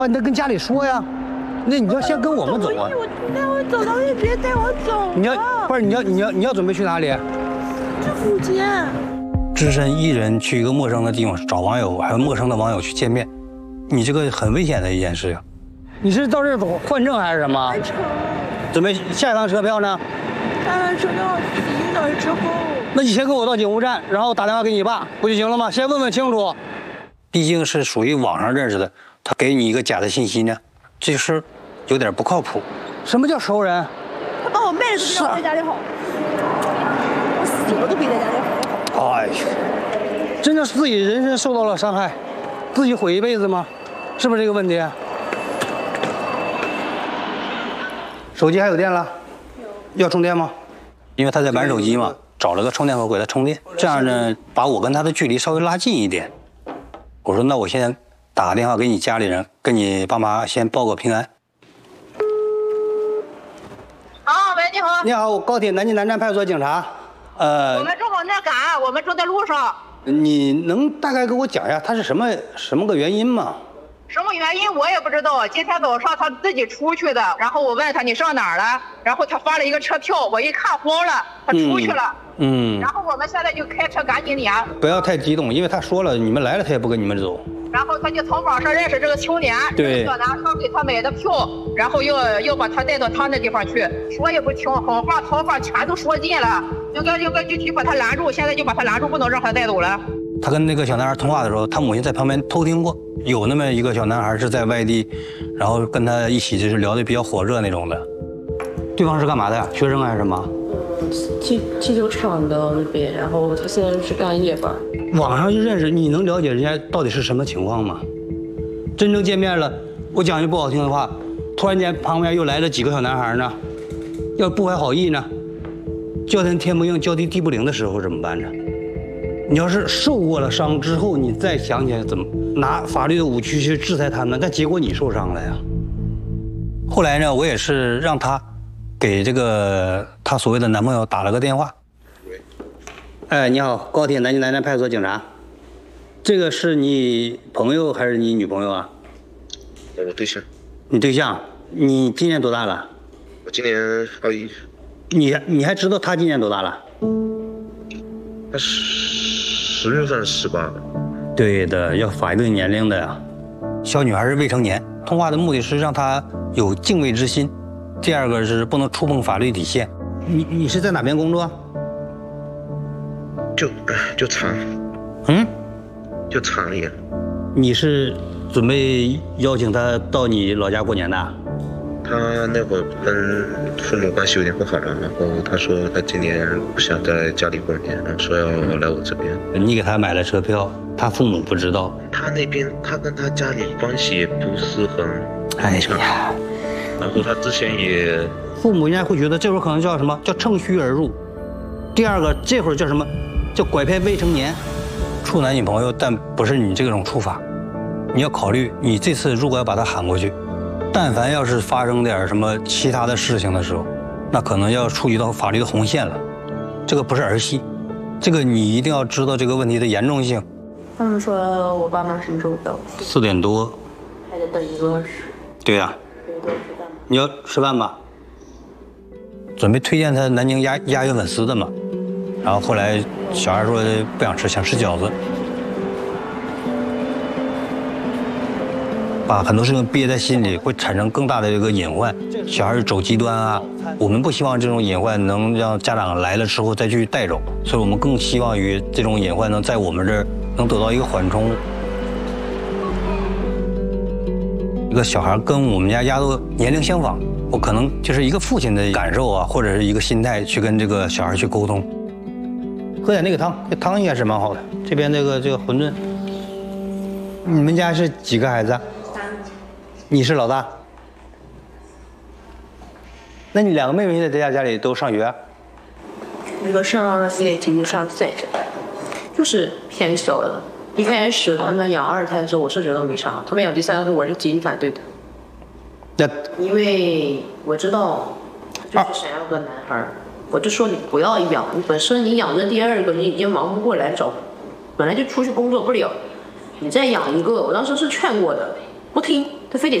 你得跟家里说呀。那你要先跟我们走啊。 你带我走了，你别带我走。 你要不是你要准备去哪里？ 去福建。 只身一人去一个陌生的地方找网友，还有陌生的网友去见面，你这个很危险的一件事情。你是到这儿走换证还是什么？准备下一趟车票呢？ 下趟车票1个小时之后。 那你先跟我到警务站，然后打电话给你爸，不就行了吗？先问问清楚。毕竟是属于网上认识的，他给你一个假的信息呢，这事有点不靠谱。什么叫熟人？ 他把我卖了都比我在家里好，我死了都比在家里好。 哎呀，真的是自己人身受到了伤害，自己毁一辈子吗？是不是这个问题？手机还有电了？有。要充电吗？因为他在玩手机嘛，找了个充电口给他充电，这样呢，把我跟他的距离稍微拉近一点。我说那我现在打个电话给你家里人，跟你爸妈先报个平安。 喂，你好。 你好，我高铁南京南站派出所警察。 我们正往那赶，我们正在路上。 你能大概给我讲一下他是什么个原因吗？ 什么原因我也不知道。今天早上他自己出去的，然后我问他你上哪儿了，然后他发了一个车票，我一看慌了，他出去了。然后我们现在就开车赶紧撵。 不要太激动，因为他说了，你们来了他也不跟你们走。 然后他就从网上认识这个青年， 对， 小男生给他买的票，然后要把他带到他那地方去，说也不听，好话好话全都说尽了，应该具体把他拦住，现在就把他拦住，不能让他带走了。 他跟那个小男孩通话的时候，他母亲在旁边偷听过，有那么一个小男孩是在外地，然后跟他一起就是聊得比较火热那种的。对方是干嘛的呀？学生还是什么？ 汽修厂的那边，然后他现在是干夜班。 网上就认识，你能了解人家到底是什么情况吗？真正见面了，我讲句不好听的话，突然间旁边又来了几个小男孩呢，要不怀好意呢，叫天天不应，叫地不灵的时候怎么办呢？你要是受过了伤之后，你再想起来怎么拿法律的武器去制裁他们，但结果你受伤了呀。后来呢，我也是让他给这个他所谓的男朋友打了个电话。哎，你好，高铁南京南站派出所警察。这个是你朋友还是你女朋友啊？ 我对象。 你对象？你今年多大了？ 我今年21。 你还知道他今年多大了？ 他10月份18了。 对的，要法定年龄的呀。小女孩是未成年，通话的目的是让她有敬畏之心。第二个是不能触碰法律底线。你是在哪边工作？ 就厂。就厂里。 你是准备邀请他到你老家过年的？ 他那会儿跟父母关系有点不好了，然后他说他今年不想在家里过年，然后说要来我这边。 你给他买了车票，他父母不知道。 他那边他跟他家里关系也不是很强。 哎呀， 然后他之前也， 父母应该会觉得这会儿可能叫什么叫趁虚而入。第二个，这会儿叫什么叫拐骗未成年，处男女朋友，但不是你这种处罚。你要考虑，你这次如果要把他喊过去，但凡要是发生点什么其他的事情的时候，那可能要触及到法律的红线了。这个不是儿戏，这个你一定要知道这个问题的严重性。 他们说我爸妈什么时候到 ？4点多。 还得等1个小时。 对呀。你要吃饭吧？准备推荐他南京鸭血粉丝的嘛。然后后来小孩说不想吃，想吃饺子。把很多事情憋在心里，会产生更大的一个隐患。小孩走极端啊，我们不希望这种隐患能让家长来了之后再去带走，所以我们更希望于这种隐患能在我们这儿能得到一个缓冲。一个小孩跟我们家丫头年龄相仿，我可能就是一个父亲的感受啊，或者是一个心态去跟这个小孩去沟通。喝点那个汤，这汤应该是蛮好的。这边这个馄饨。你们家是几个孩子啊？你是老大，那你2个妹妹现在在家里都上学？ 那个上4.7上4.7，就是偏小的。一开始他们养2胎的时候，我是觉得没啥；他们养第3胎，我是极力反对的。 那因为我知道，就是想要个男孩，我就说你不要养，你本身你养着第2个，你已经忙不过来找，本来就出去工作不了，你再养一个，我当时是劝过的，不听。 他非得